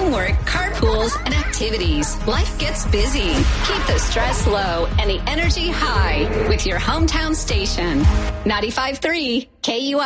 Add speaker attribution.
Speaker 1: homework, carpools, and activities. Life gets busy. Keep the stress low and the energy high with your hometown station. 95.3 KUI.